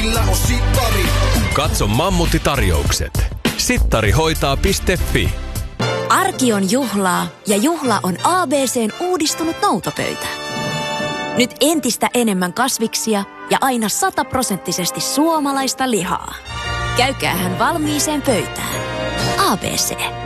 Meillä on Sittari. Katso Mammutti-tarjoukset. Sittarihoitaa.fi. Arki on juhlaa ja juhla on ABC:n uudistunut noutopöytä. Nyt entistä enemmän kasviksia ja aina 100% suomalaista lihaa. Käykäähän valmiiseen pöytään. ABC.